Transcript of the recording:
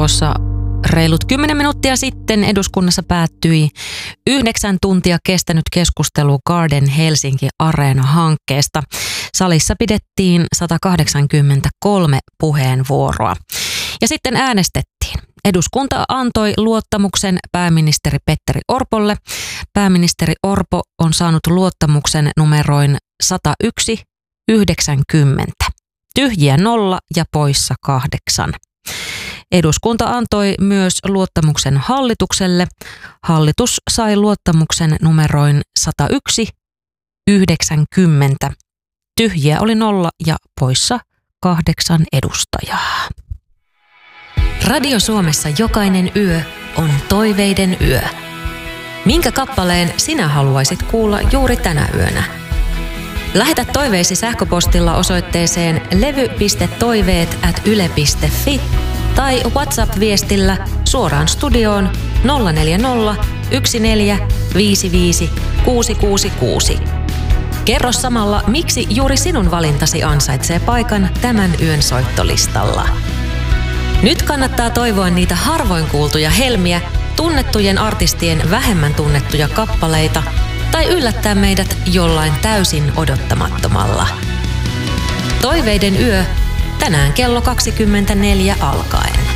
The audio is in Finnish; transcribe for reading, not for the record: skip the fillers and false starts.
tuossa reilut 10 minuuttia sitten eduskunnassa päättyi 9 tuntia kestänyt keskustelu Garden Helsinki Areena-hankkeesta. Salissa pidettiin 183 puheenvuoroa. Ja sitten äänestettiin. Eduskunta antoi luottamuksen pääministeri Petteri Orpolle. Pääministeri Orpo on saanut luottamuksen numeroin 101-90. Tyhjiä 0 ja poissa 8. Eduskunta antoi myös luottamuksen hallitukselle. Hallitus sai luottamuksen numeroin 101-90. Tyhjiä oli 0 ja poissa 8 edustajaa. Radio Suomessa jokainen yö on toiveiden yö. Minkä kappaleen sinä haluaisit kuulla juuri tänä yönä? Lähetä toiveisi sähköpostilla osoitteeseen levy.toiveet@yle.fi tai WhatsApp-viestillä suoraan studioon 040 14 55 666. Kerro samalla, miksi juuri sinun valintasi ansaitsee paikan tämän yön soittolistalla. Nyt kannattaa toivoa niitä harvoin kuultuja helmiä, tunnettujen artistien vähemmän tunnettuja kappaleita tai yllättää meidät jollain täysin odottamattomalla. Toiveiden yö tänään kello 24 alkaen.